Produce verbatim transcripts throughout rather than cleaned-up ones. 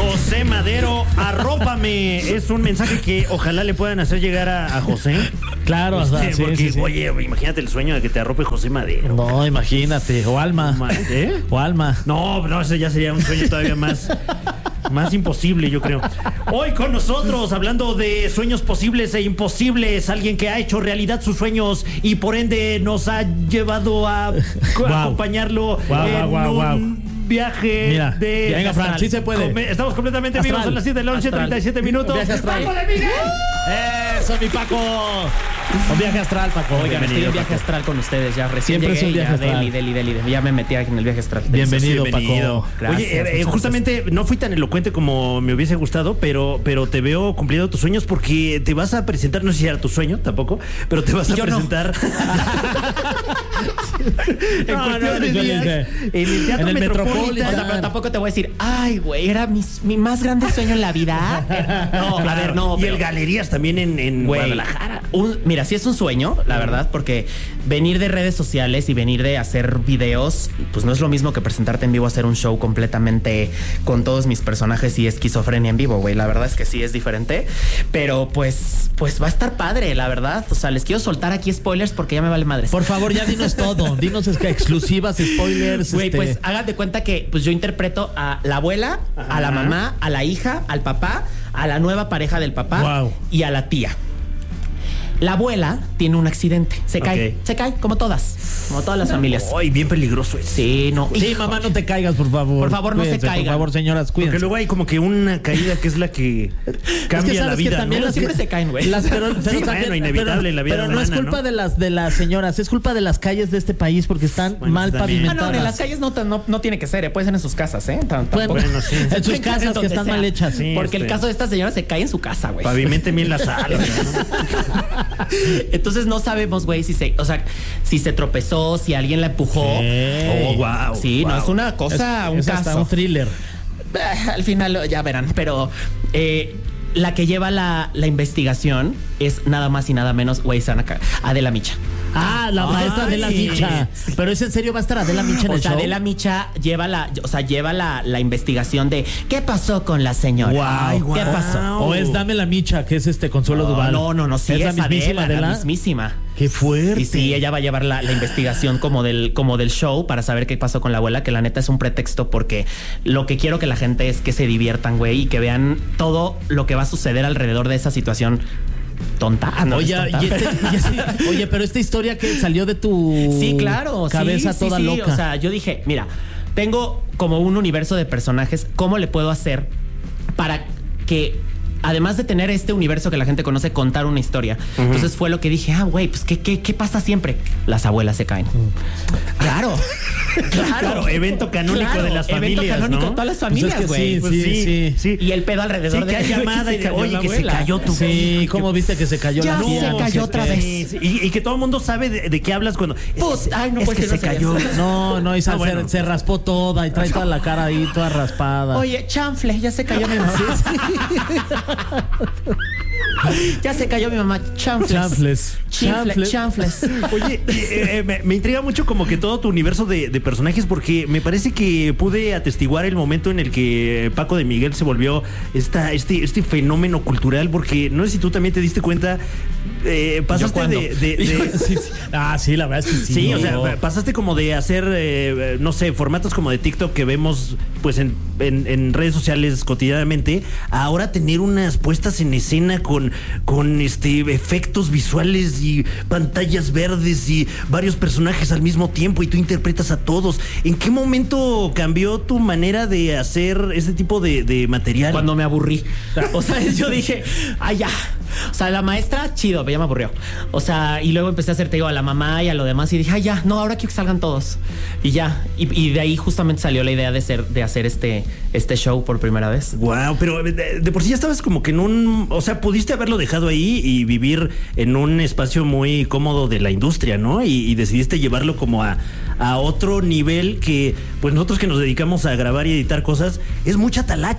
José Madero, arrópame. Es un mensaje que ojalá le puedan hacer llegar a, a José. Claro, Usted, o sea, sí, porque, sí, sí. oye, imagínate el sueño de que te arrope José Madero. No, imagínate. O Alma. ¿Eh? O Alma. No, no, ese ya sería un sueño todavía más, más imposible, yo creo. Hoy con nosotros, hablando de sueños posibles e imposibles, alguien que ha hecho realidad sus sueños y por ende nos ha llevado a, Wow. a acompañarlo Wow, en wow, wow, un wow. viaje Mira, de... venga, Fran, sí se puede. Come- Estamos completamente Astral. vivos a las siete de la noche, Astral. treinta y siete minutos. Viaje astral. ¡Paco de Miguel! Eso, mi Paco. Un viaje astral, Paco. Oigan, estoy en viaje Paco. astral con ustedes ya. Recién Siempre es llegué un viaje y ya, astral. Deli, deli, deli. Ya me metí aquí en el viaje astral. Bienvenido, Bienvenido. Paco. Gracias, Oye, eh, muchas justamente no fui tan elocuente como me hubiese gustado, pero, pero te veo cumpliendo tus sueños porque te vas a presentar, no sé si era tu sueño tampoco, pero te vas Y a yo no. presentar en No, cuestión no, de no, días, no, en el Teatro en el Metropolitan. Metropolitan. O sea, pero tampoco te voy a decir, ay, güey, era mi, mi más grande sueño en la vida. No, a ver, no. Y pero- el Galerías también en, en Güey, Guadalajara. un- mira, sí es un sueño, la verdad, porque venir de redes sociales y venir de hacer videos, pues no es lo mismo que presentarte en vivo, hacer un show completamente con todos mis personajes y esquizofrenia en vivo, güey. La verdad es que sí es diferente, pero pues, pues va a estar padre, la verdad. O sea, les quiero soltar aquí spoilers porque ya me vale madres. Por favor, ya dinos todo. Dinos es que exclusivas, spoilers. Güey, este... pues hagan de cuenta que pues yo interpreto a la abuela, Ajá. a la mamá, a la hija, al papá, a la nueva pareja del papá Wow. y a la tía. La abuela tiene un accidente, se cae, Ok. se cae, como todas, como todas las familias. Ay, bien peligroso es. Sí, no. Sí, hijo. mamá, no te caigas, por favor. Por favor, no se Cuídense, caigan. Por favor, señoras, Porque cuídense. luego hay como que una caída que es la que cambia la sabes que vida, también ¿no? Pero siempre se caen, güey. Las, pero, pero Sí, bueno, inevitable en la vida pero no es humana, culpa ¿no? de las de las señoras, es culpa de las calles de este país porque están Bueno, mal también. Ah, pavimentadas. no, en las calles no, no, no tiene que ser, eh, puede ser en sus casas, ¿eh? Tam- Bueno, tampoco- Bueno, sí. en sus casas que donde están sea. mal hechas. Sí. Porque el este. caso de esta señora se cae en su casa, güey. Pavimenten bien la sala. ¿no? Entonces no sabemos, güey, si se, o sea, si se tropezó, si alguien la empujó. ¿Qué? Oh, wow. Sí, no wow. es una cosa, Es- un es hasta caso. un thriller. Eh, Al final ya verán, pero eh, la que lleva la, la investigación es nada más y nada menos, güey, se van a cagar, Adela Micha. Ah, la Ay, maestra Adela sí. Micha. Pero es en serio, va a estar Adela Micha en O el sea, show. Adela Micha lleva la, o sea, lleva la, la investigación de qué pasó con la señora. Guau, ¿Qué guau. pasó? O es Dame la Micha, que es este Consuelo No, Duval. no, no, no, sí, es la es mismísima Adela, la Adela. mismísima. Qué fuerte. Y sí, ella va a llevar la, la investigación como del, como del show para saber qué pasó con la abuela, que la neta es un pretexto porque lo que quiero que la gente es que se diviertan, güey, y que vean todo lo que va a suceder alrededor de esa situación tonta. Ah, no, Oye, es tonta, y este- pero- y este- oye, pero esta historia que salió de tu Sí, claro. cabeza sí, toda sí, sí. loca. O sea, yo dije, mira, tengo como un universo de personajes, ¿cómo le puedo hacer para que, además de tener este universo que la gente conoce, contar una historia? Uh-huh. Entonces fue lo que dije, ah, güey, pues ¿qué, qué, ¿qué pasa siempre? Las abuelas se caen. Uh-huh. Claro. Claro. Claro, evento canónico Claro, de las evento familias, canónico ¿no? de todas las Pues es familias, que güey. sí, Pues sí, sí, sí, sí. Y el pedo alrededor Sí, de que hay llamada y se que, cayó oye, la que se abuela. cayó tu Sí, ¿cómo viste que se cayó Ya la tía? se cayó otra vez. Sí, sí. Y, y que todo el mundo sabe de, de qué hablas cuando. Es, Put, que- ay, no es puede que ser se cayó. groserías. No, no, y se, Ah, bueno. se raspó toda y trae toda la cara ahí toda raspada. Oye, chanfle, ya se cayó mi mamá. Ya se cayó mi mamá. Chanfles. Chanfles. Chanfles. Chanfles. Oye, eh, eh, me, me intriga mucho como que todo tu universo de, de personajes porque me parece que pude atestiguar el momento en el que Paco de Miguel se volvió esta, este, este fenómeno cultural porque no sé si tú también te diste cuenta, eh, pasaste cuándo? de... de- de- Sí, sí. Ah, sí, la verdad es que sí. Sí, o no. sea, pasaste como de hacer, eh, no sé, formatos como de TikTok que vemos pues en, en, en redes sociales cotidianamente, a ahora tener unas puestas en escena con, con este efectos visuales y pantallas verdes y varios personajes al mismo tiempo y tú interpretas a todos. ¿En qué momento cambió tu manera de hacer este tipo de, de material? Cuando me aburrí. O sea, yo dije, ay, ya. O sea, la maestra, chido, pero ya me aburrió. O sea, y luego empecé a hacer, te digo, a la mamá y a lo demás y dije, ay, ya, no, ahora quiero que salgan todos. Y ya. Y, y de ahí justamente salió la idea de, ser, de hacer este, este show por primera vez. Wow, pero de, de por sí ya estabas como que en un, o sea, pudiste haberlo dejado ahí y vivir en un espacio muy cómodo de la industria, ¿no? Y, y decidiste llevarlo como a, a otro nivel que, pues nosotros que nos dedicamos a grabar y editar cosas, es mucha talacha.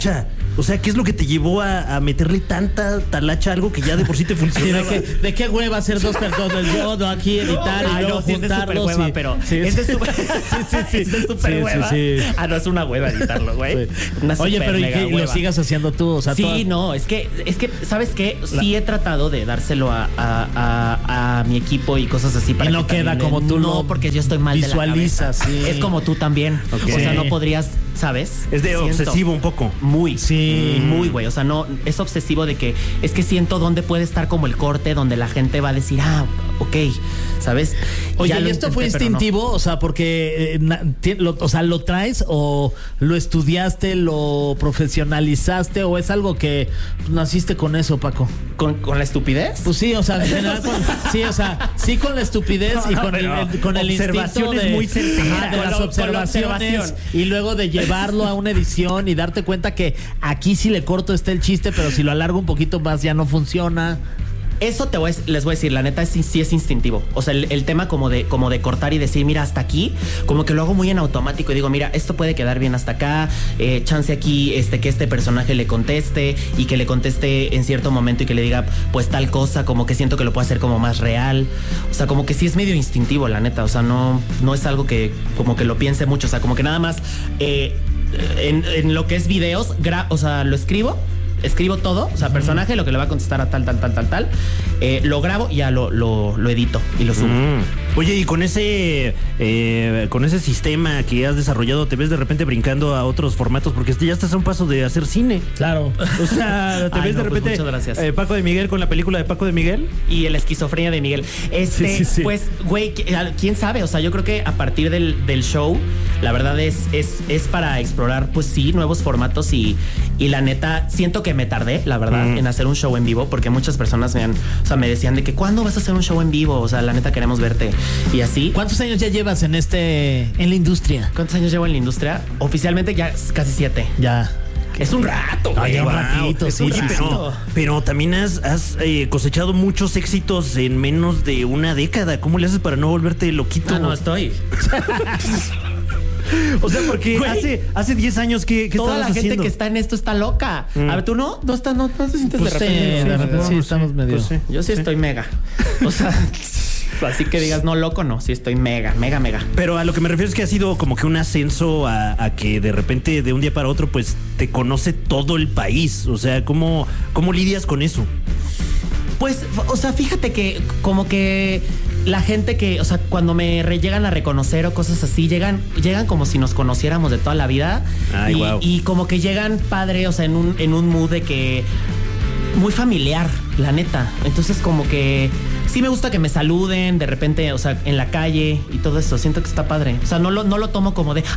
O sea, ¿qué es lo que te llevó a, a meterle tanta talacha a algo que ya de por sí te Sí, funciona? ¿de, qué, ¿De qué hueva hacer dos personas? Yo no aquí editar Ay, y luego no, sí es de super juntarlos. hueva, y- pero sí, es de sí. super, sí, sí, sí. es de super Sí, sí, hueva. sí. Ah, no, es una hueva editarlo, güey. Sí. Una Oye, super pero ¿y mega que lo hueva. sigas haciendo tú? O sea, Sí, tú- no, es que, es que, ¿sabes qué? Sí he tratado de dárselo a, a, a, a mi equipo y cosas así para Y no que queda también- como tú No, lo porque yo estoy mal de la visualizas, cabeza. sí. Es como tú también. Ok. O sea, Sí. no podrías, ¿sabes? Es de Siento. obsesivo un poco. Muy. Sí. Muy, güey. O sea, no, es obsesivo de que es que siento dónde puede estar como el corte, donde la gente va a decir, ah, ok, ¿sabes? Oye, Ya ¿y lo esto fue intenté, pero no. instintivo? O sea, porque, eh, na- ti- lo, o sea, ¿lo traes o lo estudiaste, lo profesionalizaste o es algo que pues, naciste con eso, Paco? ¿Con, con la estupidez? Pues sí, o sea, en general, con- sí, o sea, sí con la estupidez y con el, pero el- con el instinto observaciones de, muy certeras. Ajá, de Con las la- con la observaciones observación. y luego de llevarlo a una edición y darte cuenta que aquí si le corto está el chiste, pero si lo alargo un poquito más ya no funciona. Eso te voy a, les voy a decir, la neta es, sí es instintivo. O sea, el, el tema como de, como de cortar y decir, mira, hasta aquí, como que lo hago muy en automático y digo, mira, esto puede quedar bien hasta acá, eh, chance aquí, este, que este personaje le conteste y que le conteste en cierto momento y que le diga, pues tal cosa, como que siento que lo puedo hacer como más real. O sea, como que sí es medio instintivo, la neta. O sea, no, no es algo que como que lo piense mucho. O sea, como que nada más eh, en, en lo que es videos, gra- o sea, lo escribo. Escribo todo, o sea, personaje, lo que le va a contestar a tal, tal, tal, tal, tal. Eh, lo grabo y ya lo, lo, lo edito y lo subo. Mm. Oye, y con ese eh, con ese sistema que has desarrollado, ¿te ves de repente brincando a otros formatos? Porque ya estás a un paso de hacer cine. Claro. O sea, ¿te Ay, ves no, de pues repente muchas gracias. eh, Paco de Miguel con la película de Paco de Miguel? Y la esquizofrenia de Miguel. Este, Sí, sí, sí. pues, güey, qui- quién sabe. O sea, yo creo que a partir del, del show, la verdad es, es, es para explorar, pues sí, nuevos formatos y, y la neta, siento que me tardé, la verdad, Mm. en hacer un show en vivo, porque muchas personas me han, o sea, me decían de que ¿cuándo vas a hacer un show en vivo? O sea, la neta queremos verte. Y así. ¿Cuántos años ya llevas en este, en la industria? ¿Cuántos años llevo en la industria? Oficialmente ya es casi siete. Ya. Es un rato, Ay, güey. un Wow, ratito, es sí, un sí, ratito. sí. Pero, pero también has, has, eh, cosechado muchos éxitos en menos de una década. ¿Cómo le haces para no volverte loquito? Ah, no, estoy. O sea, porque Güey. hace hace diez años que, que Toda la estabas gente haciendo. que está en esto está loca. Mm. A ver, tú no, no estás, no, no te sientes Pues de sí, repente. de repente sí, estamos medio. Pues sí. Yo sí, estoy mega. O sea, así que digas, no, loco, no. Sí estoy mega, mega, mega. Pero a lo que me refiero es que ha sido como que un ascenso a, a que de repente, de un día para otro, pues te conoce todo el país. O sea, ¿cómo, cómo lidias con eso? Pues, o sea, fíjate que como que la gente que, o sea, cuando me re- llegan a reconocer o cosas así, llegan, llegan como si nos conociéramos de toda la vida. Ay, y, guau. y como que llegan padre, o sea, en un, en un mood de que muy familiar, la neta. Entonces, como que sí me gusta que me saluden de repente, o sea, en la calle y todo eso. Siento que está padre. O sea, no lo, no lo tomo como de.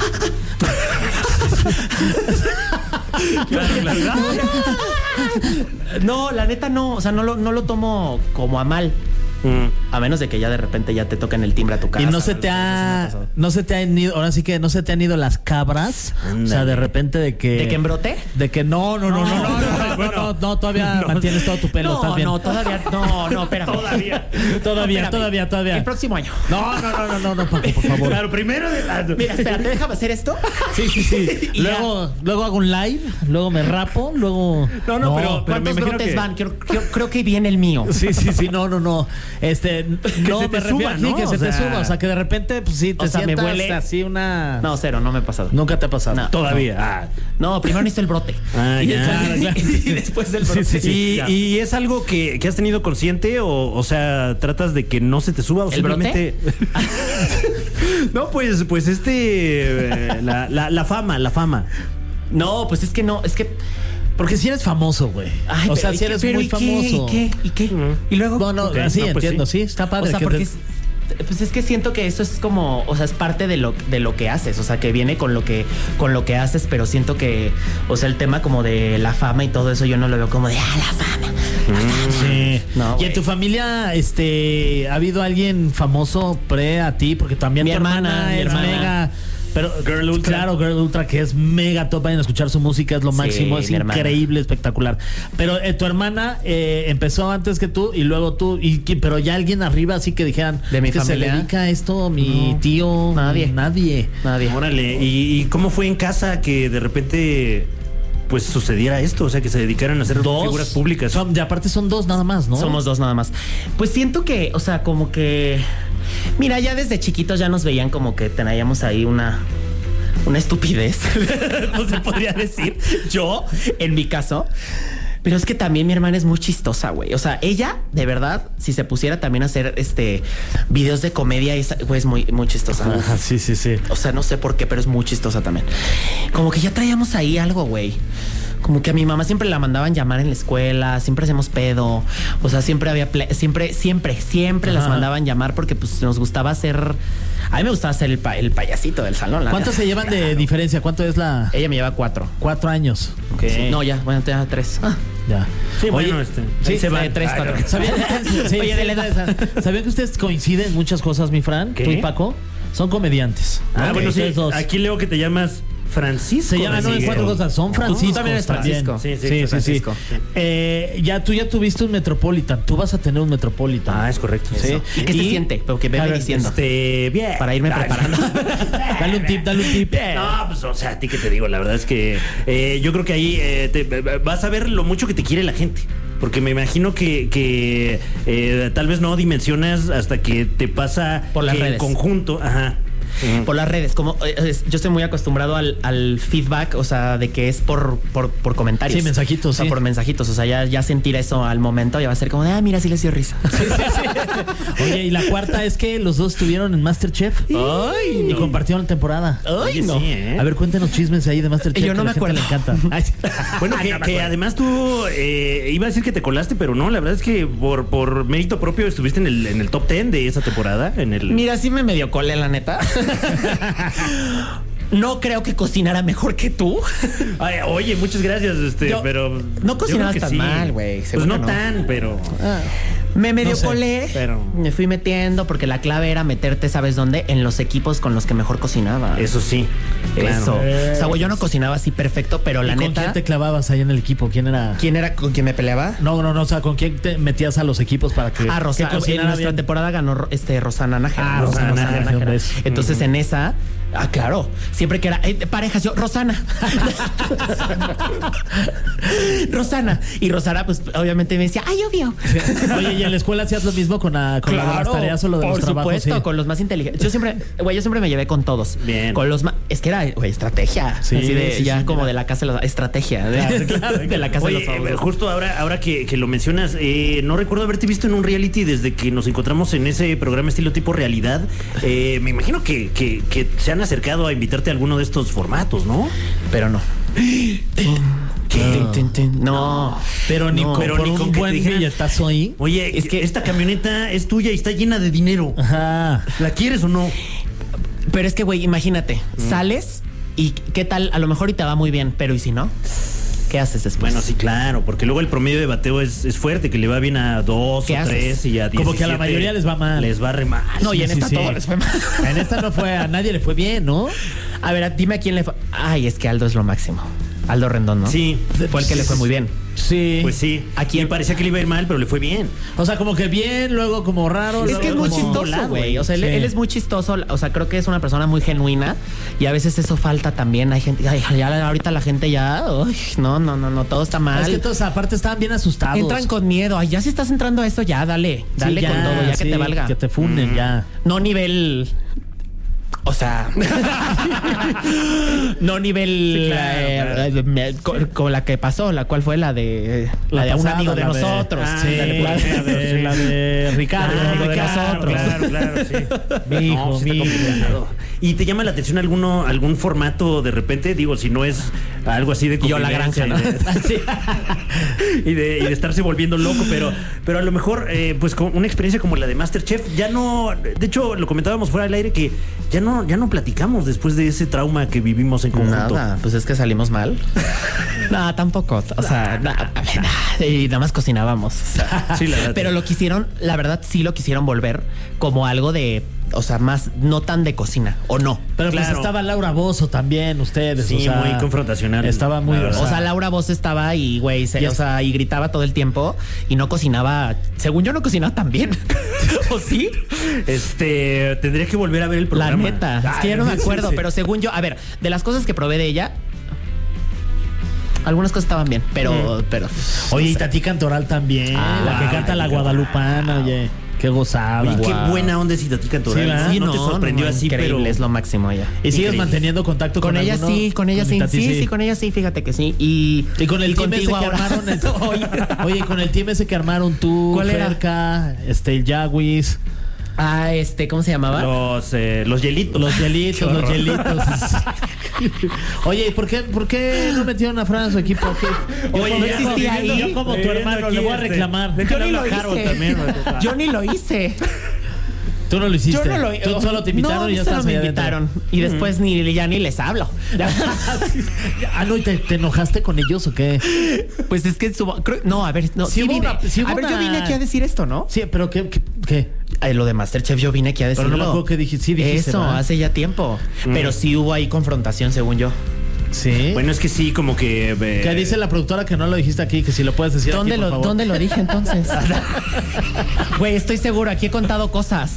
No, la neta no. O sea, no lo, no lo tomo como a mal. Mm. A menos de que ya de repente ya te toquen el timbre a tu casa. Y no se te Eso sí me ha ha, pasado. no se te han ido, ahora sí que no se te han ido las cabras. O sea, Ándale. de repente de que. ¿De que embrote? De que no, no, no, no, no, no, no, no, no, no, todavía mantienes todo tu pelo, No, estás bien. no, todavía. No, no, espérame. Todavía. Todavía, Espérame. todavía, todavía. El próximo año. No, no, no, no, no, no, Paco, por favor. Claro, primero de la... Mira, espérate, déjame hacer esto. Sí, sí, sí. Y ya. Luego, luego hago un live, luego me rapo, luego. No, no, pero- ¿Cuántos me imagino brotes que- van? Creo, creo- creo que viene el mío. Sí, sí, sí, no, no, no. Este, no, se te me refiero suba, a ti, ¿no? que O se te sea- suba. O sea, que de repente, pues sí, te O sea, me sientas huele- así una. No, cero, no me ha pasado. Nunca te ha pasado. No. Todavía. Ah. No, primero necesito el brote. Ah, y, ya. después, Claro, claro. y después del brote. Sí, sí, sí. ¿Y, y es algo que, que has tenido consciente o, o sea, tratas de que no se te suba o ¿El brote? simplemente... No, pues, pues este... eh, la, la, la fama, la fama. No, pues es que no, es que. Porque si eres famoso, güey. Ay, O sea, pero, si ¿y eres qué? Pero, muy ¿y qué? famoso. ¿Y qué? ¿Y qué? Ujú. Y luego. Bueno, Ok, así no, pues entiendo, sí. sí. está padre. O sea, que porque te- es, pues es que siento que eso es como, o sea, es parte de lo, de lo que haces, o sea, que viene con lo que, con lo que haces, pero siento que, o sea, el tema como de la fama y todo eso, yo no lo veo como de, ah, la fama. Sí. No, y güey. en tu familia, este, ¿ha habido alguien famoso pre a ti? Porque también Mi tu hermana, hermana, mi es hermana. mega. Pero Girl Ultra. Claro, Girl Ultra, que es mega top. Vayan a escuchar su música, es lo Sí, máximo, es mi hermana. increíble, espectacular. Pero eh, tu hermana eh, empezó antes que tú y luego tú, y que- pero ya alguien arriba así que dijeran ¿De mi que se familia? dedica a esto, mi No, tío, nadie. nadie. Nadie. Órale, ¿y, y cómo fue en casa que de repente pues sucediera esto, o sea, que se dedicaran a ser Dos figuras públicas. Son, y aparte son dos nada más, ¿no? Somos dos nada más. Pues siento que, o sea, como que... Mira, ya desde chiquitos ya nos veían como que teníamos ahí una... Una estupidez, no se podría decir. Yo, en mi caso... Pero es que también mi hermana es muy chistosa, güey. O sea, ella, de verdad, si se pusiera también a hacer este videos de comedia, güey, es muy, muy chistosa. Ajá, sí, sí, sí. O sea, no sé por qué, pero es muy chistosa también. Como que ya traíamos ahí algo, güey. Como que a mi mamá siempre la mandaban llamar en la escuela, siempre hacemos pedo. O sea, siempre había, ple- siempre, siempre, siempre Ajá. las mandaban llamar porque pues nos gustaba hacer... A mí me gustaba ser el, pa- el payasito del salón. la ¿Cuánto neta. se llevan de diferencia? ¿Cuánto es la...? Ella me lleva cuatro. Cuatro años. Ok. Sí. No, ya, bueno, te da tres. Ah. Ya. Sí, Oye, bueno, este, Sí, ahí se van. tres, Ah, cuatro. no. ¿Sabían, sí, Oye, sí, de la edad. ¿Sabían que ustedes coinciden en muchas cosas, mi Fran? ¿Qué? Tú y Paco son comediantes. Ah, Ok, bueno, sí. ustedes dos. Aquí leo que te llamas Francisco. Se llaman no, en Miguel. cuatro cosas. Son Francisco. Tú también eres Francisco. Sí, sí, sí, sí, Francisco. sí. Eh, ya tú ya tuviste un Metropolitan. Tú vas a tener un Metropolitan. Ah, es correcto. Sí. Eso. ¿Y qué se siente? Porque A veme ver, diciendo. Este, bien. Para irme Ay, preparando. Dale un tip, dale un tip. No, pues, o sea, a ti que te digo, la verdad es que eh, yo creo que ahí eh, te- vas a ver lo mucho que te quiere la gente. Porque me imagino que, que eh, tal vez no dimensionas hasta que te pasa Por las que el redes. conjunto, ajá. Por las redes, como eh, es- yo estoy muy acostumbrado al, al feedback, o sea, de que es por, por, por comentarios. Sí, mensajitos, O sea, sí. por mensajitos. O sea, ya, ya sentir eso al momento ya va a ser como de, ah, mira, sí les dio risa. Oye, y la cuarta es que los dos estuvieron en MasterChef. Ay, Y no. compartieron temporada. Ay, Oye, no. sí, ¿eh? A ver, cuéntanos chismes ahí de MasterChef. Yo no que me a la gente acuerdo. le encanta. Ay, Bueno, que, No me que acuerdo. además tú eh, iba a decir que te colaste, pero no, la verdad es que por, por mérito propio estuviste en el, en el top ten de esa temporada. En el... Mira, sí me medio colé, la neta. No creo que cocinara mejor que tú. Ay, oye, muchas gracias, este, Yo- pero. no yo cocinabas creo que tan sí. mal, güey, Pues seguro no, que no. tan, pero. Me medio No sé, colé, pero- me fui metiendo porque la clave era meterte, ¿sabes dónde? En los equipos con los que mejor cocinaba. Eso sí. Claro. Eso. O sea, güey, yo no cocinaba así perfecto, pero la ¿Y con neta. quién te clavabas ahí en el equipo? ¿Quién era? ¿Quién era con quien me peleaba? No, no, no, o sea, ¿con quién te metías a los equipos para que, Ah, que Rosana. En cocinara nuestra bien? temporada ganó este Rosana Nájera. Ah, ¿no? Rosana Nájera, Nájera. ¿ves? Entonces en esa, ah, claro, siempre que era eh, parejas, yo, Rosana. Rosana. Y Rosana, pues obviamente me decía, ay, obvio. Oye, ¿y en la escuela hacías lo mismo con, la, con la de las tareas o lo de por los trabajos? supuesto, Sí. con los más inteligentes. Yo siempre, güey, yo siempre me llevé con todos. Bien. Con los más, es que era, güey, estrategia. Sí, Así de, sí, ya sí, como mira. de la casa de los, estrategia. De, Claro, de la casa Oye, de los eh, famosos. justo ahora, ahora que, que lo mencionas, eh, no recuerdo haberte visto en un reality desde que nos encontramos en ese programa estilo tipo realidad. Eh, me imagino que, que, que se han acercado a invitarte a alguno de estos formatos, ¿no? Pero no. Tin, tin, tin. No. Pero ni, No, con, pero por ni un con que buen te dijeran- billetazo ahí. Oye, Es es que- que esta camioneta es tuya y está llena de dinero. Ajá. ¿La quieres o no? Pero es que, güey, imagínate, Mm. sales y qué tal, a lo mejor y te va muy bien, pero ¿y si no? ¿Qué haces después? Bueno, sí, claro, porque luego el promedio de bateo es, es fuerte, que le va bien a dos o ¿Qué haces? tres y a diez. Como que a la mayoría les va mal. Les va re mal. No, y en Sí, esta sí, todo sí. les fue mal. En esta no fue, a nadie le fue bien, ¿no? A ver, dime a quién le fue. Ay, es que Aldo es lo máximo. Aldo Rendón, ¿no? Sí. Fue el que le fue muy bien. Sí. Pues sí. ¿A quién? Y parecía que le iba a ir mal, pero le fue bien. O sea, como que bien, luego como raro. Es luego que es muy como- chistoso, volado, güey. O sea, él, Sí. él es muy chistoso. O sea, creo que es una persona muy genuina. Y a veces eso falta también. Hay gente. Ay, ya ahorita la gente ya. Uy, no, no, no, no. Todo está mal. Es que todos aparte estaban bien asustados. Entran con miedo. Ay, ya si estás entrando a eso, ya, dale. Sí, Dale ya, con todo, ya sí, que te valga. Que te funden, Mm. ya. No nivel. O sea. no nivel. Sí, claro, eh, claro. me- co- Con la que pasó, la cual fue la de. La, La de un pasada, amigo de la de- nosotros. Ah, Sí, dale, la pues, de, sí. la de Ricardo, Ah, amigo de claro, nosotros. Claro, claro, sí. Mi hijo, No, sí está mi hijo. complicado. ¿Y te llama la atención alguno, algún formato de repente? Digo, si no es algo así de Yo la convivencia granja, ¿no? y de- y, de, y de estarse volviendo loco, pero, pero a lo mejor, eh, pues con una experiencia como la de MasterChef, ya no, de hecho, lo comentábamos fuera del aire que ya no, ya no platicamos después de ese trauma que vivimos en conjunto. Nada, pues es que salimos mal. No, tampoco. O sea, na- a ver, na- y nada más cocinábamos. O sea. Sí, la verdad. Pero lo quisieron, la verdad, sí lo quisieron volver como algo de, o sea, más, no tan de cocina, ¿o no? Pero pues Claro. estaba Laura Bozo también, ustedes. Sí, o sea, muy confrontacional. Estaba muy. La verdad. O sea, Laura Voz estaba y, güey, se- Y es- o sea, y gritaba todo el tiempo y no cocinaba. Según yo, no cocinaba tan bien. ¿O sí? Este, tendría que volver a ver el La programa. neta. Es que ya no me Ay, sí, acuerdo, sí. pero según yo, a ver, de las cosas que probé de ella. Algunas cosas estaban bien, pero... Mm. pero Oye, no y sé. Tati Cantoral también, Ah, la que wow, canta la wow. guadalupana, oye, qué gozada. Oye, qué Wow. buena onda es Itatí Cantoral. Sí, ¿verdad? Sí, no, te sorprendió no, así, increíble, pero... es lo máximo ella. ¿Y sigues Increíble. manteniendo contacto con, Con ella alguno? sí, con ella sí, Tati, sí, sí, con ella sí, fíjate que sí. Y, Y con el team ese contigo que ahora. armaron. el- oye, oye, con el team ese que armaron tú, ¿Cuál era? Ferca, este, el Yawis, Ah, este, ¿cómo se llamaba? Los, eh, los hielitos. los hielitos, Qué los horror. hielitos. Oye, ¿y por qué, por qué no metieron a Fran a su equipo? ¿Qué? Oye, Yo ya como- existía yo ahí. como tu Viviendo hermano, aquí, le voy a este, reclamar. Yo déjale ni lo hablar a Harold hice. también, güey. Yo ni lo hice. Tú no lo hiciste. Yo no lo Tú solo te invitaron no, y ya solo estás me ahí adentro. invitaron. Y después ni ya ni les hablo. Ah, no, ¿y te, te enojaste con ellos o qué? Pues es que subo- creo- no, a ver, no, Sí sí, hubo vine. una- sí hubo a ver, yo una- vine aquí a decir esto, ¿no? Sí, pero ¿qué? ¿Qué? qué? Ay, lo de MasterChef yo vine aquí a Pero decirlo. no me acuerdo qué dije. Sí, dijiste, Eso, ¿verdad? hace ya tiempo. Pero sí hubo ahí confrontación, según yo. Sí. Bueno, es que sí, como que... eh, ¿Qué dice la productora que no lo dijiste aquí? Que si lo puedes decir ¿Dónde aquí, por lo, favor. ¿Dónde lo dije entonces? Güey, estoy seguro, aquí he contado cosas.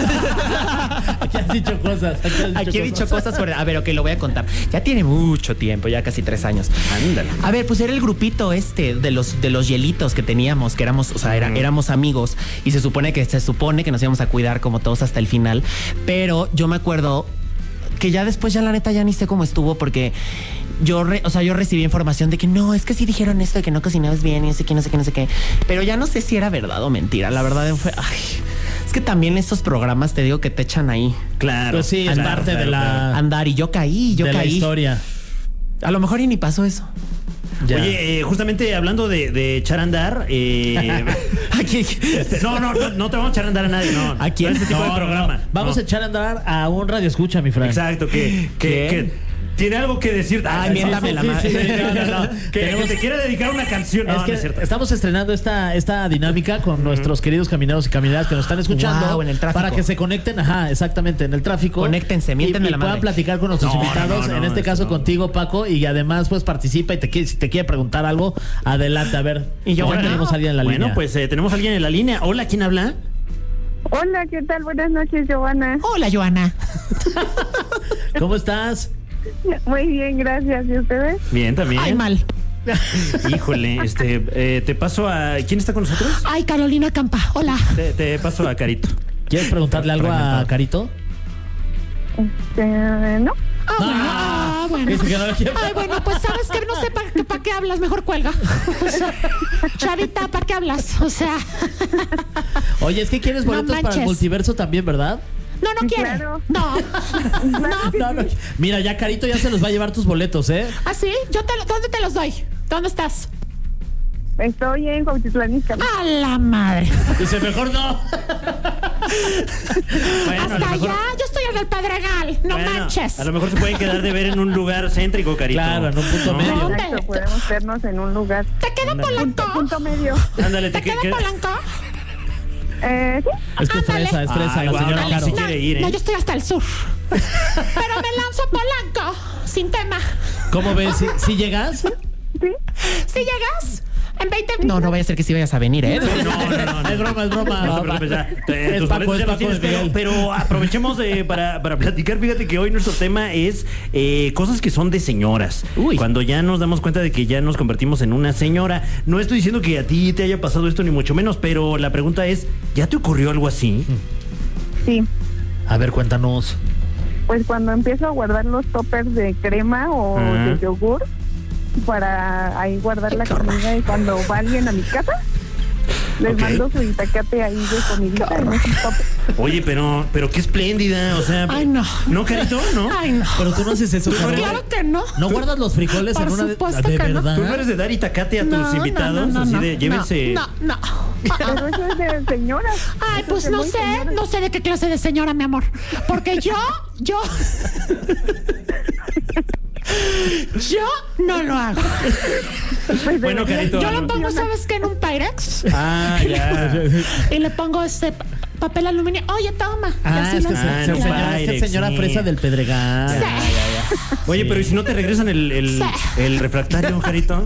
Aquí has dicho cosas. Aquí, has dicho Aquí he dicho cosas sobre... A ver, ok, lo voy a contar. Ya tiene mucho tiempo, ya casi tres años. Ándale. A ver, pues era el grupito este de los, de los hielitos que teníamos, que éramos, o sea, era- éramos amigos y se supone que se supone que nos íbamos a cuidar como todos hasta el final. Pero yo me acuerdo que ya después, ya la neta, ya ni sé cómo estuvo porque yo, re- o sea, yo recibí información de que no, es que sí dijeron esto, de que no cocinabas bien y no sé qué, no sé qué, no sé qué. Pero ya no sé si era verdad o mentira. La verdad fue, ay, es que también estos programas te digo que te echan ahí Claro. Pues sí, es Claro, parte claro, de la, claro. andar y yo caí, yo de la caí. historia. A lo mejor y ni pasó eso. Ya. Oye, eh, justamente hablando de, de echar a andar, eh, Aquí. este, no, no, no, no te vamos a echar a andar a nadie, no. ¿A quién? No es ese tipo No, de no, programa. no. Vamos No. a echar a andar a un radio escucha, mi Fran. Exacto, que, que, ¿Qué? que tiene algo que decir. Ay, miéntame la madre. sí, sí, no, no, no. Que, Tenemos- que te quiera dedicar una canción. No, Es no que es cierto. estamos estrenando esta, esta dinámica con nuestros queridos camineros y camineras que nos están escuchando. Wow, en el tráfico. Para que se conecten, ajá, exactamente, en el tráfico. Conéctense, y, miéntenme y la puedan madre. platicar con nuestros No, no, invitados. no, no, en este caso no. contigo, Paco. Y además, pues participa y te quiere, si te quiere preguntar algo, adelante, a ver. Y yo, ya bueno, tenemos a alguien en la Bueno, línea. pues eh, tenemos a alguien en la línea. Hola, ¿quién habla? Hola, ¿qué tal? Buenas noches, Giovanna. Hola, Joana. ¿Cómo estás? Muy bien, gracias. ¿Y ustedes? Bien, también. Ay, mal. Híjole, este, eh, te paso a... ¿Quién está con nosotros? Ay, Carolina Campa. Hola. Te, te paso a Carito. ¿Quieres preguntarle algo a Fragmentado. Carito? Este, no. Ah, bueno. Dice que no lo quiere. Ay, bueno, pues sabes que no sé para pa qué hablas, mejor cuelga. O sea, Chavita, ¿para qué hablas? O sea, Oye, es que quieres No boletos para el manches. multiverso también, ¿verdad? no, no Sí, quiere. claro. No. Claro que No, no. sí. Mira, ya Carito ya se los va a llevar tus boletos, ¿eh? ¿Ah, sí? Yo te lo- ¿Dónde te los doy? ¿Dónde estás? Estoy en Cuautitlán, Izcalli. A la madre. Dice, mejor no. Bueno, a lo Hasta mejor- allá, yo estoy en el Pedregal. No bueno, manches. A lo mejor se pueden quedar de ver en un lugar céntrico, Carito. Claro, en un punto medio. ¿Dónde? Exacto, podemos vernos en un lugar. ¿Te queda Polanco? Punto medio. Ándale, ¿Te te queda que- que- Polanco? Eh, sí. Es que Ándale. fresa, es fresa, Ay, la guau, señora no, Caro. sí quiere ir, ¿eh? No, yo estoy hasta el sur. Pero me lanzo a Polanco, sin tema. ¿Cómo ves? ¿Si, si llegas? Sí. ¿Si llegas? En veinte No, no vaya a ser que sí vayas a venir, ¿eh? No, no, no, no. Es broma, es broma. No te preocupes, ya. Eh, Es tus Paco, boletos es ya los Paco tienes, de pero, Miguel. pero aprovechemos eh, para, para platicar. Fíjate que hoy nuestro tema es eh, cosas que son de señoras. Uy. Cuando ya nos damos cuenta de que ya nos convertimos en una señora. No estoy diciendo que a ti te haya pasado esto, ni mucho menos, pero la pregunta es, ¿ya te ocurrió algo así? Sí. A ver, cuéntanos. Pues cuando empiezo a guardar los toppers de crema o Ah. de yogur para ahí guardar la comida y cuando va alguien a mi casa, les Ok. mando su itacate ahí de comidita en esos toppers. Oye, pero, pero qué espléndida, o sea... Ay, no. ¿No, Carito? ¿No? Ay, no. Pero tú no haces eso, Caro. Claro que no. ¿No guardas los frijoles Por en una de, supuesto de que no. verdad? ¿Tú no eres de dar itacate a tus No, invitados? no, no, así no, de, no, llévense... No, no. Pero eso es de señoras. Ay, Eso pues es de no muy sé, señoras. no sé de qué clase de señora, mi amor. Porque yo, yo. Yo no lo hago. Pues Bueno, debería- Carito, Yo algo- lo pongo, ¿sabes qué? En un Pyrex. Ah, ya. Y le pongo este pa- papel aluminio. Oye, toma. Y Ah, así es lo- que, se- Ah, se- no, señora, es que Pyrex, señora sí. fresa del Pedregal. Sí. Oye, pero ¿y si no te regresan el, el, Sí. el refractario, Carito?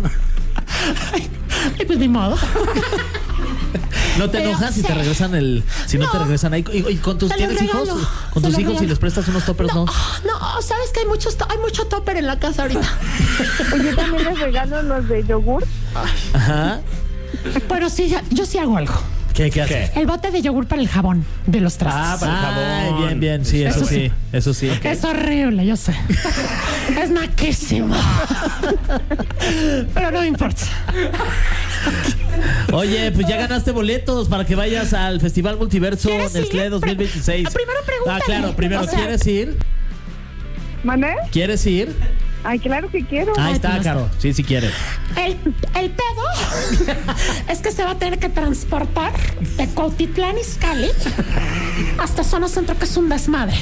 Y pues ni modo. ¿No te Pero enojas si sí. te regresan el... Si no, No. te regresan ahí? ¿Y, y con tus Se los tienes hijos? regalo. ¿Con Se tus los hijos si regalo. les prestas unos toppers, no? No, No, sabes que hay muchos to- hay mucho topper en la casa ahorita. Pues yo también les regalo los de yogur. Ajá. Pero sí, yo sí hago algo. ¿Qué, qué haces? El bote de yogur para el jabón de los trastes. Ah, para el jabón. Ay, bien, bien, sí, eso, Eso sí, sí. eso sí. Es horrible, yo sé. Es naquísimo. Pero no me importa. Oye, pues ya ganaste boletos para que vayas al Festival Multiverso ¿Quieres Nestlé ir? dos mil veintiséis. Pre- primero pregúntale. Ah, claro, primero, O sea- ¿quieres ir? ¿Mané? ¿Quieres ir? Ay, claro que quiero. Ahí está, pues, Caro. Sí, sí quiere. El, el pedo es que se va a tener que transportar de Cuautitlán Izcalli hasta Zona Centro, que es un desmadre.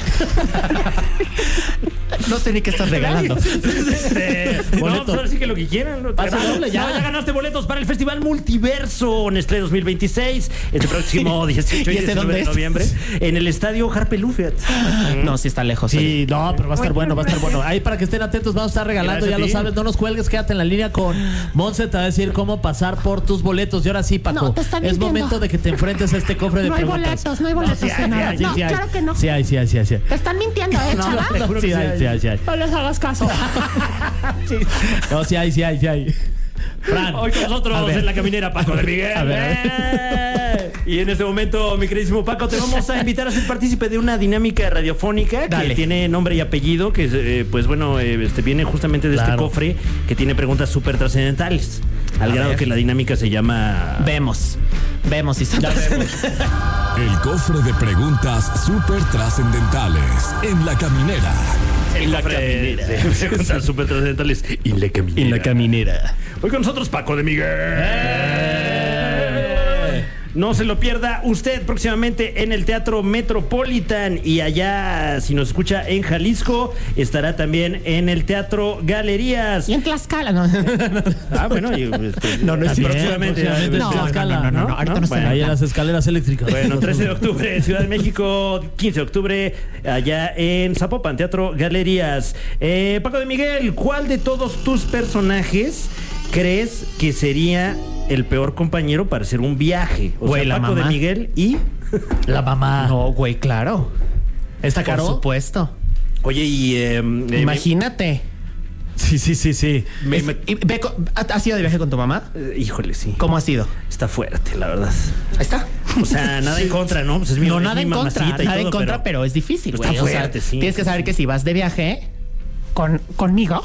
No sé ni qué estás regalando. Este, no, Boletos. pues ahora sí que lo que quieran. ¿no? Pasa No, doble, ya. no, ya ganaste boletos para el Festival Multiverso Nestlé dos mil veintiséis, este próximo dieciocho y ¿Y ese diecinueve dónde de es? noviembre, en el estadio Harpelú, fíjate. No, sí está lejos. oye. Sí, no, pero va a estar bueno, va a estar bueno. Ahí para que estén atentos, vamos a estar regalando, Gracias ya a lo ti. sabes, no nos cuelgues, quédate en la línea con Monse, te va a decir cómo pasar por tus boletos. Y ahora sí, Paco, No, te están es mintiendo. momento de que te enfrentes a este cofre de No hay preguntas. boletos, no hay boletos. sí hay, de nada. sí hay, No, sí hay. claro que no. Sí hay, sí hay, sí hay. Sí hay. Te están mintiendo, ¿eh, chava? te juro que Sí sí hay, hay. sí hay, sí hay. No les hagas caso. No, sí hay, sí hay, sí hay. Fran. Hoy con A nosotros ver. en la caminera Paco de Miguel. A ver, a ver. ¡Eh! Y en este momento, mi queridísimo Paco, te vamos a invitar a ser partícipe de una dinámica radiofónica que Dale. tiene nombre y apellido, que eh, pues bueno, eh, este viene justamente de Claro. este cofre que tiene preguntas súper trascendentales. Al A grado ver. que la dinámica se llama... Vemos. Vemos si son El cofre de preguntas súper trascendentales en la caminera. El cofre de preguntas súper trascendentales en la caminera. en la caminera. Hoy con nosotros Paco de Miguel. No se lo pierda usted próximamente en el Teatro Metropolitan, y allá, si nos escucha en Jalisco, estará también en el Teatro Galerías. Y en Tlaxcala, ¿no? Ah, bueno, y, este, No, no es También, próximamente. próximamente ya, en este, Tlaxcala, no, no, no, no, ahorita no Bueno, Ahí en las escaleras eléctricas. Bueno, trece de octubre, Ciudad de México, quince de octubre, allá en Zapopan, Teatro Galerías. Eh, Paco de Miguel, ¿cuál de todos tus personajes crees que sería el peor compañero para hacer un viaje? O Güey, sea, la Paco de mamá. Miguel y... La mamá. No, güey, claro. ¿Está Por caro? supuesto. Oye, y... eh, eh, Imagínate. Sí, sí, sí, sí. me- Es- me- y ve co- ¿Has ido de viaje con tu mamá? eh, híjole, sí. ¿Cómo ha sido? Está fuerte, la verdad. Ahí está. O sea, nada en contra, ¿no? Pues es mi, No, es nada mi en contra. mamacita y Nada todo, en contra, pero, pero... es difícil, Está güey. O sea, fuerte, sí. tienes que saber que si vas de viaje, Con, conmigo.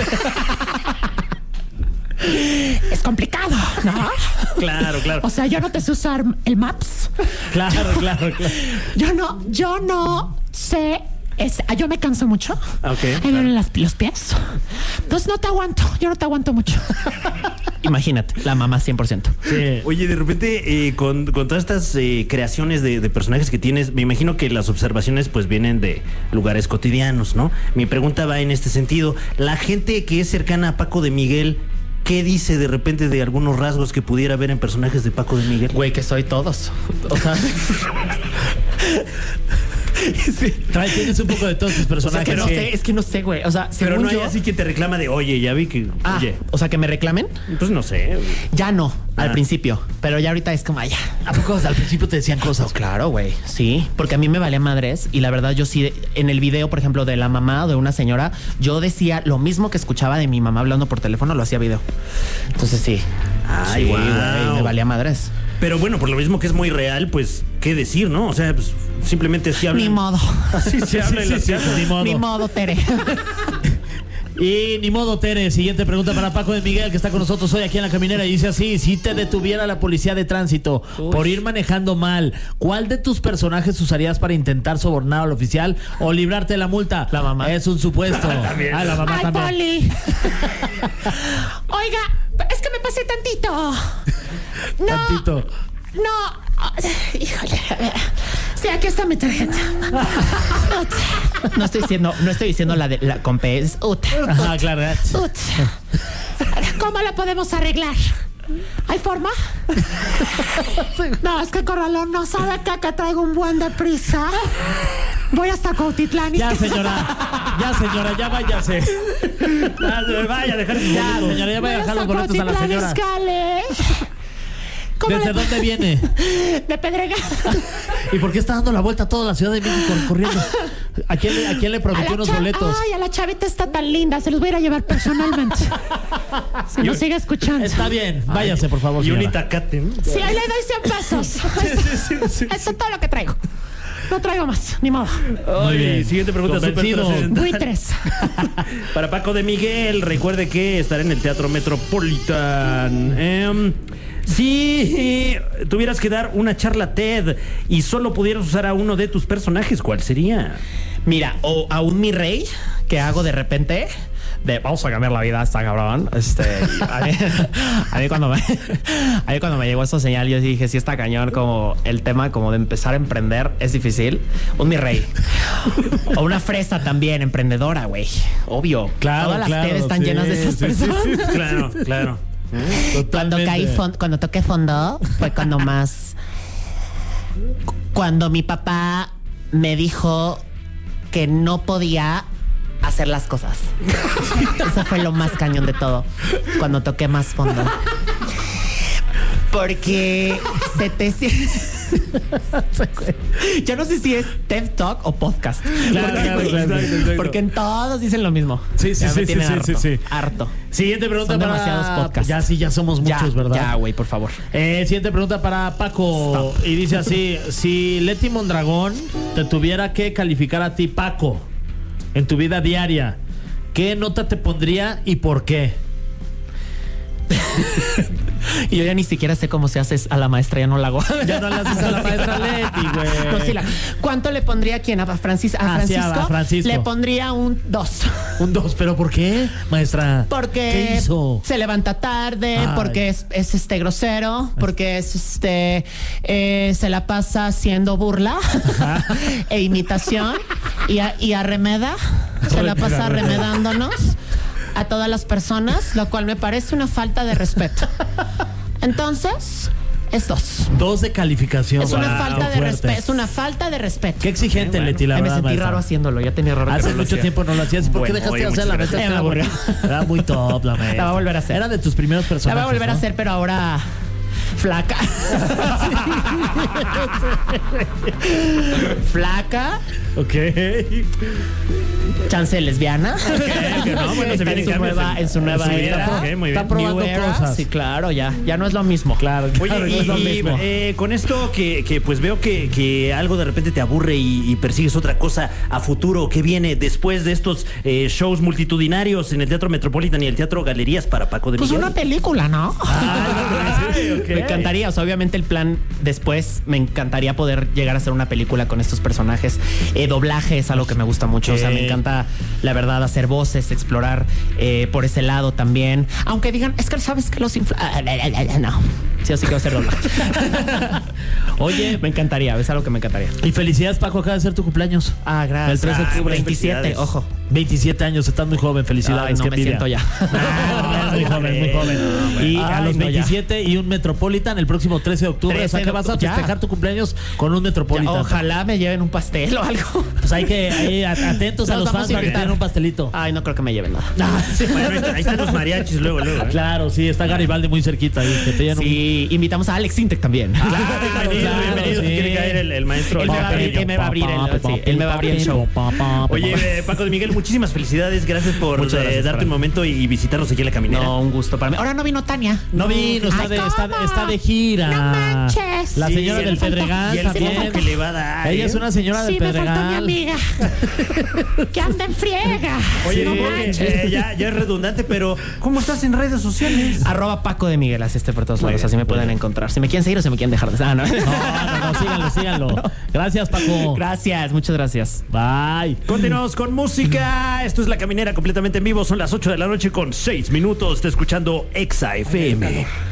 Es complicado, ¿no? Claro, claro. O sea, yo no te sé usar el Maps. Claro, claro, claro. Yo no, yo no sé. Es, yo me canso mucho. Ok, Me duelen las- los pies. Entonces no te aguanto. Yo no te aguanto mucho. imagínate, la mamá cien por ciento. Sí. Oye, de repente, eh, con, con todas estas eh, creaciones de, de personajes que tienes, me imagino que las observaciones pues vienen de lugares cotidianos, ¿no? Mi pregunta va en este sentido. La gente que es cercana a Paco de Miguel, ¿qué dice de repente de algunos rasgos que pudiera ver en personajes de Paco de Miguel? Güey, que soy todos. O sea, sí. Trae, tienes un poco de todos tus O sea, personajes. que no Sí. sé, es que no sé, güey. O sea, Pero según no hay yo- así que te reclama de, oye, ya vi que... Ah, Oye, o sea, que me reclamen. pues no sé. Ya no, al Ah. principio. Pero ya ahorita es como, ay, ya. ¿A poco al principio te decían cosas? Claro, güey. Sí, porque a mí me valía madres y la verdad yo sí, en el video, por ejemplo, de la mamá o de una señora, yo decía lo mismo que escuchaba de mi mamá hablando por teléfono, lo hacía video. Entonces sí. Ay, sí, guau. güey, me valía madres. Pero bueno, por lo mismo que es muy real, pues, ¿qué decir, no? O sea, pues, simplemente así hablan. Ni modo. Así se habla en Sí, las sí, casas. ni modo. Ni modo, Tere. Y ni modo, Tere. Siguiente pregunta para Paco de Miguel, que está con nosotros hoy aquí en la caminera. Y dice así: si te detuviera la policía de tránsito por ir manejando mal, ¿cuál de tus personajes usarías para intentar sobornar al oficial o librarte de la multa? La mamá. Es un supuesto. También. Ah, la mamá Ay, también. Poli. Oiga, es que me pasé tantito. No. Tantito. No. Híjole. a ver. Sí, aquí está mi tarjeta. No estoy diciendo, no estoy diciendo la de la con P, es ut. Ajá, claro. Ut. ¿Cómo la podemos arreglar? ¿Hay forma? No, es que Corralón no sabe que acá traigo un buen de prisa. Voy hasta Cuautitlán. y- Ya, señora. Ya, señora, ya váyase. Ah, vaya, dejar sus Ya, boletos. señora, ya Voy vaya a dejar los hasta boletos a la Cuautitlán señora. Izcalli. ¿Cómo ¿Desde le- dónde viene? De Pedregal. ¿Y por qué está dando la vuelta a toda la Ciudad de México corriendo? ¿A quién, le- a quién le A prometió la unos cha- boletos? Ay, a la chavita está tan linda. Se los voy a ir a llevar personalmente. Si nos sigue escuchando. Está bien, váyase, por favor, Y un señora. itacate. ¿no? Sí, ahí le doy cien pesos. Esto es todo lo que traigo. No traigo más, ni modo. Muy Ay, bien. Siguiente pregunta súper Convencido. trascendental. Buitres. Para Paco de Miguel, recuerde que estará en el Teatro Metropolitan. Em, si tuvieras que dar una charla TED y solo pudieras usar a uno de tus personajes, ¿cuál sería? Mira, o aún mi rey, que hago de repente, de vamos a cambiar la vida, está cabrón. Este, a mí, a mí cuando me, a mí cuando me llegó esa señal, yo dije, sí está cañón, como el tema como de empezar a emprender es difícil. Un mi rey. O una fresa también, emprendedora, güey. Obvio. Claro, Todas las claro, TED están sí, llenas de esas sí, sí, personas. sí. Claro, claro. Cuando Totalmente. caí fon- cuando toqué fondo, fue cuando más. Cuando mi papá me dijo que no podía hacer las cosas. Eso fue lo más cañón de todo. Cuando toqué más fondo. Porque se te. Yo no sé si es TED Talk o podcast. Claro, porque, claro, claro, exacto, exacto. porque en todos dicen lo mismo. Sí, sí, Ya me sí, tienen sí, harto, sí, sí. harto. Siguiente pregunta Son para... demasiados podcasts. Ya, sí, ya somos Ya, muchos, ¿verdad? Ya, güey, por favor. Eh, siguiente pregunta para Paco. Y dice así: si Leti Mondragón te tuviera que calificar a ti, Paco, en tu vida diaria, ¿qué nota te pondría y por qué? Y yo ya ni siquiera sé cómo se hace a la maestra, ya no la hago. Ya no le haces a la maestra Leti, güey. No, sí la- ¿Cuánto le pondría a quién? ¿A, Francis, a Ah, sí, Francisco? a Francisco. Le pondría un dos. Un dos, ¿pero por qué, maestra? Porque ¿Qué hizo? se levanta tarde, Ay. porque es, es, este grosero, porque es este eh, se la pasa haciendo burla e imitación y, a- y arremeda, se la pasa remedándonos a todas las personas, lo cual me parece una falta de respeto. Entonces, es dos. Dos de calificación. Es una Wow, falta de fuerte. respeto, es una falta de respeto. Qué exigente, Leti, la Ay, me verdad, sentí maestra. raro haciéndolo, ya tenía raro que Hace no lo mucho hacía. tiempo no lo hacías. ¿Por qué Bueno, dejaste oye, de hacer la muchas maestra? gracias. Era muy, era muy top la maestra. La va a volver a hacer. Era de tus primeros La personajes. voy a volver a ¿no? hacer, pero ahora flaca. Flaca, Ok. chance lesbiana. no, bueno, se Está vienen en su cambios nueva, en- en su nueva en su vida. era. Ok, muy bien. Está probando New era. cosas. Sí, claro, ya. Ya no es lo mismo. Claro, Oye, claro, y, no es lo y, mismo. eh, con esto que, que, pues veo que, que algo de repente te aburre y, y persigues otra cosa a futuro, ¿qué viene después de estos eh, shows multitudinarios en el Teatro Metropolitan y el Teatro Galerías para Paco de Pues Miguel? una película, ¿no? Ay, ok. Me encantaría, o sea, obviamente el plan después, me encantaría poder llegar a hacer una película con estos personajes. Eh, doblaje es algo que me gusta mucho, o sea, me Ok. encanta, la verdad, hacer voces, explorar eh, por ese lado también. Aunque digan, es que sabes que los infla... Ah, la, la, la, la, no, sí, así que voy a hacer doblaje. Oye, Me encantaría, es algo que me encantaría. y felicidades, Paco, acaba de ser tu cumpleaños. Ah, gracias. El tres de octubre. veintisiete, Felicidades. ojo. veintisiete años, estás muy joven, felicidades. Ay, no, qué me envidia. siento ya. Ah, muy joven, muy joven. Y a Ay, los no, ya. veintisiete y un Metropolitan el próximo trece de octubre. trece o sea que de vas a octubre, ya. festejar tu cumpleaños con un Ya, Metropolitan. ojalá me lleven un pastel o algo. Pues hay que ahí, atentos a Nos los vamos fans a para que invitar. tengan un pastelito. Ay, no creo que me lleven nada. Ah, sí. Bueno, ahí están- ahí están los mariachis luego, luego. ¿eh? Claro, sí, está Garibaldi muy cerquita ahí. Que te llenan un- Sí, invitamos a Alex Intec también. Claro, Claro, bienvenido, claro, bienvenido. sí. Si quiere caer el, el maestro. Él me va a abrir, él me va a abrir el- sí, él me va a abrir el show. Oye, eh, Paco de Miguel, muchísimas felicidades. Gracias por Muchas eh, gracias, darte Fran. un momento y, y visitarnos aquí en la caminera. No, un gusto para mí. Ahora no vino Tania. No vino, está Ay, de, está, de- ¿cómo? está de gira. No manches. La Sí, señora sí, del le faltó- Pedregal y el también. tiempo que le va a dar. Ella ¿eh? es una señora del Sí, me faltó mi Pedregal. amiga. Que anda en friega. Oye, No no, manches. eh, ya, ya es redundante, pero ¿cómo estás en redes sociales? Arroba Paco de Miguel, así este por todos Muy lados, bien, así me muy pueden bien. encontrar. Si me quieren seguir o si me quieren dejar de... Ah, no. No, no, no, síganlo, síganlo. Gracias, Paco. Gracias, muchas gracias. Bye. Continuamos con música. Esto es La Caminera completamente en vivo. Son las ocho de la noche con seis minutos. Está escuchando Exa F M.